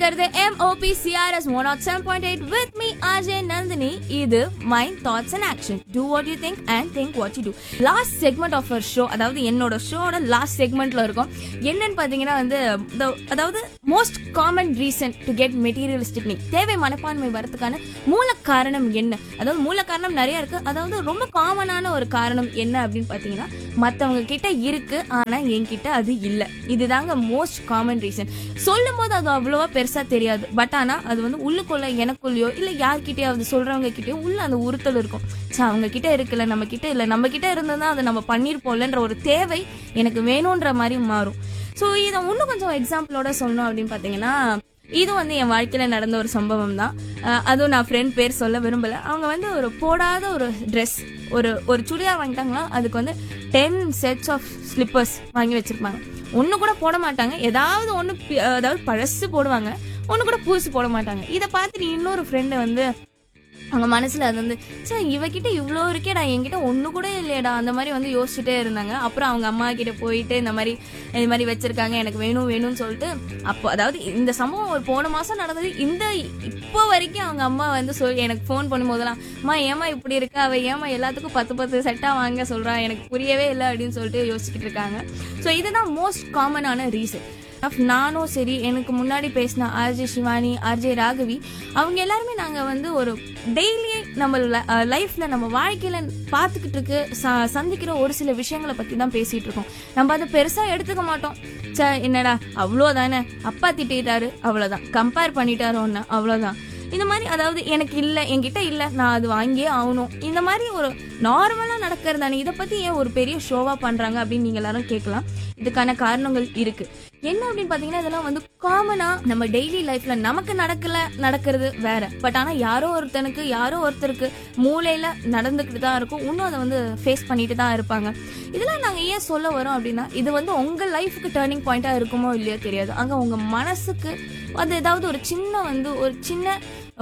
இருக்கிறது MOPCRS 107.8 with me RJ Nandini. இது Mind Thoughts and Action. Do what you think and think what you do. Last segment of our show, அதாவது என்னோட ஷோட last செக்மெண்ட்ல இருக்கும். என்னன்னு பாத்தீங்கன்னா வந்து அதாவது most common reason to get materialistic NEET, தேவை மனப்பான்மை வரதுக்கான மூல காரணம் என்ன? அதாவது மூல காரணம் நிறைய இருக்கு. அதாவது ரொம்ப காமனான ஒரு காரணம் என்ன அப்படின்னு பாத்தீங்கன்னா, மத்தவங்க கிட்ட இருக்கு ஆனா என்கிட்ட அது இல்ல. இதுதாங்க மோஸ்ட் காமன் ரீசன். சொல்லும் போது அது அவ்வளவா பெருசா தெரியாது, பட் ஆனா அது வந்து உள்ளுக்குள்ள எனக்குள்ளயோ இல்ல யார்கிட்டயாவது சொல்றவங்க கிட்டயோ உள்ள அந்த உறுத்தல் இருக்கும். அவங்க கிட்ட இருக்குல்ல, நம்ம கிட்ட இல்ல, நம்ம கிட்ட இருந்ததுன்னா அதை நம்ம பண்ணிருப்போம்லன்ற ஒரு தேவை எனக்கு வேணும்ன்ற மாதிரி மாறும். ஸோ இதை இன்னும் கொஞ்சம் எக்ஸாம்பிளோட சொல்லணும் அப்படின்னு பாத்தீங்கன்னா, இது வந்து என் வாழ்க்கையில நடந்த ஒரு சம்பவம் தான். அதுவும் நான் ஃப்ரெண்ட் பேர் சொல்ல விரும்பல. அவங்க வந்து ஒரு போடாத ஒரு ட்ரெஸ், ஒரு சுடிதார் வாங்கிட்டாங்களா, அதுக்கு வந்து 10 sets ஆஃப் ஸ்லிப்பர்ஸ் வாங்கி வச்சிருப்பாங்க. ஒண்ணு கூட போட மாட்டாங்க, ஏதாவது ஒண்ணு, அதாவது பழசு போடுவாங்க, ஒண்ணு கூட புதுசு போட மாட்டாங்க. இதை பார்த்துட்டு இன்னொரு ஃப்ரெண்டு வந்து அவங்க மனசுல அது வந்து, இவகிட்ட இவ்வளோ இருக்கேடா, என்கிட்ட ஒண்ணு கூட இல்லையடா, அந்த மாதிரி வந்து யோசிச்சுட்டே இருந்தாங்க. அப்புறம் அவங்க அம்மா கிட்ட போயிட்டு இது மாதிரி வச்சிருக்காங்க, எனக்கு வேணும்னு சொல்லிட்டு, அப்போ அதாவது இந்த சம்பவம் ஒரு போன மாசம் நடந்தது. இப்போ வரைக்கும் அவங்க அம்மா வந்து எனக்கு ஃபோன் பண்ணும்போதெல்லாம், அம்மா ஏமா இப்படி இருக்கா, அவ ஏமா எல்லாத்துக்கும் 10 செட்டா வாங்க சொல்றா, எனக்கு புரியவே இல்லை அப்படின்னு சொல்லிட்டு யோசிச்சுட்டு இருக்காங்க. ஸோ இதுதான் மோஸ்ட் காமனான ரீசன். நானும் சரி, எனக்கு முன்னாடி பேசின RJ சிவானி, RJ ராகவி, அவங்க எல்லாருமே நாங்க வந்து ஒரு டெய்லி நம்ம லைஃப்ல நம்ம வாழ்க்கையில பார்த்துக்கிட்டு இருக்கு சந்திக்கிற ஒரு சில விஷயங்களை பத்தி தான் பேசிட்டு இருக்கோம். நம்ம அதை பெருசா எடுத்துக்க மாட்டோம். என்னடா அவ்வளோதானே, அப்பா திட்டாரு அவ்வளவுதான், கம்பேர் பண்ணிட்டாரு ஒன்னு அவ்வளவுதான், இந்த மாதிரி, அதாவது எனக்கு இல்லை, என்கிட்ட இல்லை, நான் அது வாங்கியே ஆகணும், இந்த மாதிரி ஒரு நார்மலா நடக்கிறது தானே. இதை பத்தி ஏன் ஒரு பெரிய ஷோவா பண்றாங்க அப்படின்னு நீங்க எல்லாரும் கேட்கலாம். இதுக்கான காரணங்கள் இருக்கு. என்ன அப்படின்னு பாத்தீங்கன்னா, இதெல்லாம் வந்து காமனா நம்ம டெய்லி லைஃப்ல நமக்கு நடக்கிறது வேற, பட் ஆனா யாரோ ஒருத்தருக்கு மூளையில நடந்துகிட்டு தான் இருக்கும். இன்னும் அதை வந்து ஃபேஸ் பண்ணிட்டு தான் இருப்பாங்க. இதெல்லாம் நாங்க ஏன் சொல்ல வரோம் அப்படின்னா, இது வந்து உங்க லைஃபுக்கு டேர்னிங் பாயிண்டா இருக்குமோ இல்லையோ தெரியாது. அங்க உங்க மனசுக்கு அது ஏதாவது ஒரு சின்ன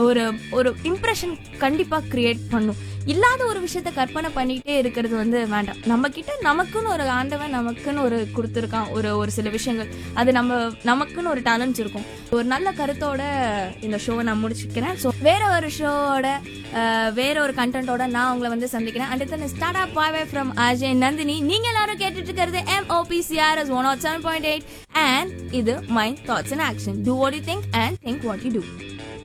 ஒரு இம்ப்ரெஷன் கண்டிப்பா கிரியேட் பண்ணும். இல்லாத ஒரு விஷயத்த கற்பனை பண்ணிட்டே இருக்கிறது வந்து வேண்டாம். நம்ம கிட்ட நமக்குன்னு ஒரு ஆண்டவன் நமக்குன்னு ஒரு கொடுத்துருக்கான் ஒரு சில விஷயங்கள், அது நமக்குன்னு ஒரு டேலண்ட்ஸ் இருக்கும். ஒரு நல்ல கருத்தோட இந்த ஷோவை நான் முடிச்சுக்கிறேன். ஸோ வேற ஒரு ஷோவோட வேற ஒரு கண்டென்ட்டோட நான் உங்களை வந்து சந்திக்கிறேன். And then start up bye from RJ Nandini. நீங்க எல்லாரும் கேட்டுட்டு இருக்கிறது MOPCRS 107.8 and இது Mind Thoughts and Action. Do what you think and think what you do.